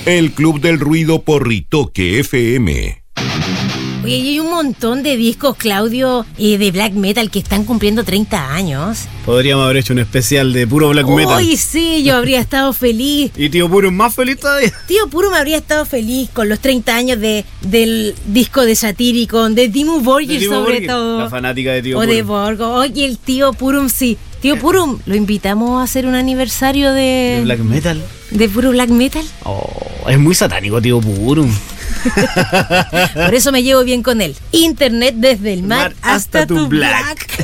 El Club del Ruido por Ritoque FM. Oye, y hay un montón de discos, Claudio, de black metal que están cumpliendo 30 años. Podríamos haber hecho un especial de puro black metal. Uy, sí, yo habría estado feliz. Y Tío Puro más feliz todavía. Tío Puro me habría estado feliz con los 30 años del disco de Satyricon, de Dimmu Borgir sobre todo. La fanática de Tío Puro. O de Borgo. Oye, el Tío Purum, sí. Tío Purum, lo invitamos a hacer un aniversario ¿De black metal? ¿De puro black metal? Oh, es muy satánico Tío Purum. Por eso me llevo bien con él. Internet desde el mar hasta tu black.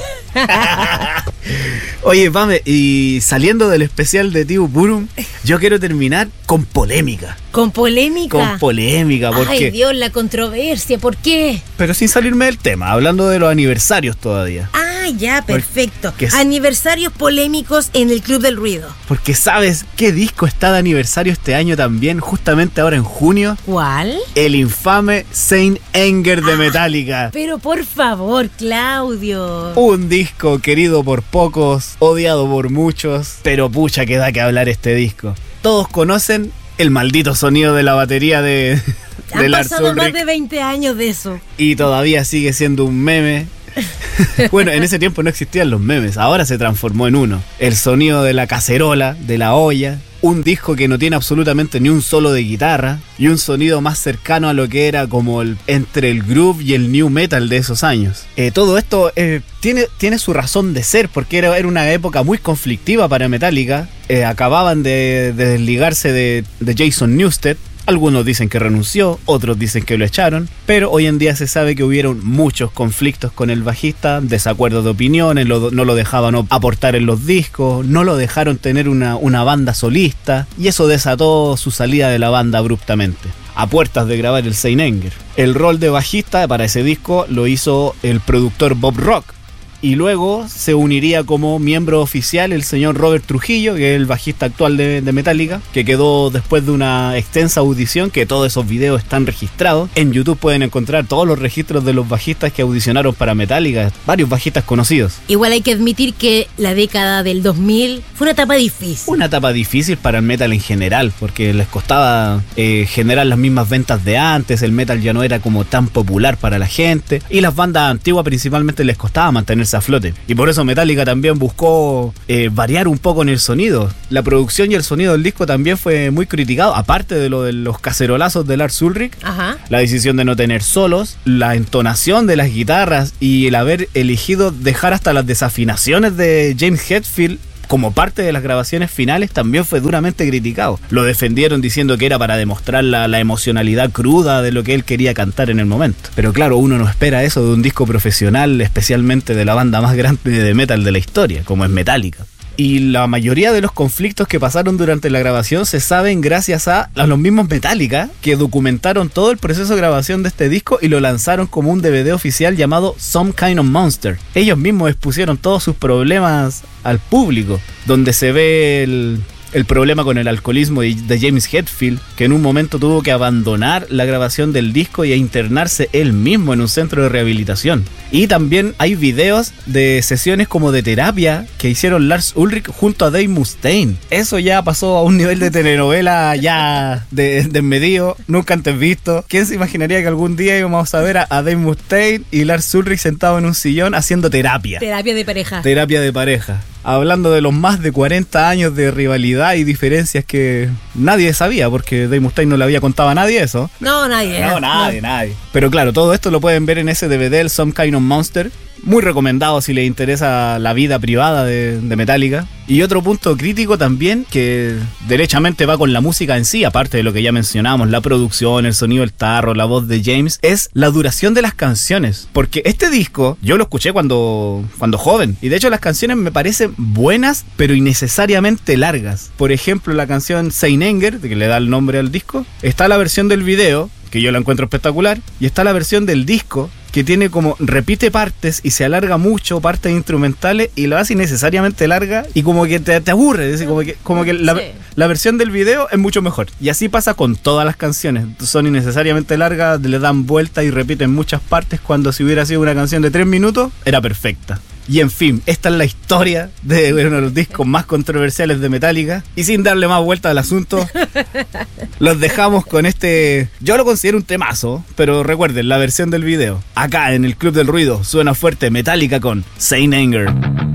Oye, Pame, y saliendo del especial de Tío Purum, yo quiero terminar con polémica. ¿Con polémica? Con polémica, porque... Ay, Dios, la controversia, ¿por qué? Pero sin salirme del tema, hablando de los aniversarios todavía. Ah, ya, perfecto. ¿Qué? Aniversarios polémicos en el Club del Ruido. Porque ¿sabes qué disco está de aniversario este año también? Justamente ahora en junio. ¿Cuál? El infame Saint Anger de Metallica. Pero por favor, Claudio. Un disco querido por pocos, odiado por muchos, pero pucha que da que hablar este disco. Todos conocen el maldito sonido de la batería de Lars Han pasado Ulrich, más de 20 años de eso. y todavía sigue siendo un meme. Bueno, en ese tiempo no existían los memes, ahora se transformó en uno. El sonido de la cacerola, de la olla, un disco que no tiene absolutamente ni un solo de guitarra y un sonido más cercano a lo que era como entre el groove y el new metal de esos años. Todo esto tiene su razón de ser, porque era una época muy conflictiva para Metallica. Acababan de desligarse de Jason Newsted. Algunos dicen que renunció, otros dicen que lo echaron, pero hoy en día se sabe que hubieron muchos conflictos con el bajista, desacuerdos de opiniones, no lo dejaban aportar en los discos, no lo dejaron tener una banda solista, y eso desató su salida de la banda abruptamente, a puertas de grabar el Saint Anger. El rol de bajista para ese disco lo hizo el productor Bob Rock, y luego se uniría como miembro oficial el señor Robert Trujillo, que es el bajista actual de Metallica, que quedó después de una extensa audición, que todos esos videos están registrados. En YouTube pueden encontrar todos los registros de los bajistas que audicionaron para Metallica, varios bajistas conocidos. Igual hay que admitir que la década del 2000 fue una etapa difícil. Una etapa difícil para el metal en general, porque les costaba generar las mismas ventas de antes, el metal ya no era como tan popular para la gente, y las bandas antiguas principalmente les costaba mantenerse a flote. Y por eso Metallica también buscó variar un poco en el sonido. La producción y el sonido del disco también fue muy criticado, aparte de lo de los cacerolazos de Lars Ulrich. Ajá. La decisión de no tener solos, la entonación de las guitarras y el haber elegido dejar hasta las desafinaciones de James Hetfield como parte de las grabaciones finales también fue duramente criticado. Lo defendieron diciendo que era para demostrar la emocionalidad cruda de lo que él quería cantar en el momento. Pero claro, uno no espera eso de un disco profesional, especialmente de la banda más grande de metal de la historia, como es Metallica. Y la mayoría de los conflictos que pasaron durante la grabación se saben gracias a los mismos Metallica, que documentaron todo el proceso de grabación de este disco y lo lanzaron como un DVD oficial llamado Some Kind of Monster. Ellos mismos expusieron todos sus problemas al público, donde se ve el problema con el alcoholismo de James Hetfield, que en un momento tuvo que abandonar la grabación del disco y a internarse él mismo en un centro de rehabilitación. Y también hay videos de sesiones como de terapia que hicieron Lars Ulrich junto a Dave Mustaine. Eso ya pasó a un nivel de telenovela ya desmedido, nunca antes visto. ¿Quién se imaginaría que algún día íbamos a ver a Dave Mustaine y Lars Ulrich sentados en un sillón haciendo terapia? Terapia de pareja. Terapia de pareja. Hablando de los más de 40 años de rivalidad y diferencias que nadie sabía, porque Dave Mustaine no le había contado a nadie eso. No, nadie. No, nadie. Pero claro, todo esto lo pueden ver en ese DVD, el Some Kind of Monster. Muy recomendado si les interesa la vida privada de Metallica. Y otro punto crítico también, que derechamente va con la música en sí, aparte de lo que ya mencionamos, la producción, el sonido del tarro, la voz de James, es la duración de las canciones. Porque este disco, yo lo escuché cuando joven, y de hecho las canciones me parecen buenas, pero innecesariamente largas. Por ejemplo, la canción Saint Anger, que le da el nombre al disco, está la versión del video, que yo la encuentro espectacular, y está la versión del disco, que tiene como, repite partes y se alarga mucho, partes instrumentales, y lo hace innecesariamente larga y como que te aburre, es decir, como que la versión del video es mucho mejor. Y así pasa con todas las canciones, son innecesariamente largas, le dan vuelta y repiten muchas partes, cuando si hubiera sido una canción de 3 minutos, era perfecta. Y en fin, esta es la historia de uno de los discos más controversiales de Metallica. Y sin darle más vuelta al asunto, los dejamos con este... Yo lo considero un temazo, pero recuerden la versión del video. Acá en el Club del Ruido suena fuerte Metallica con Saint Anger.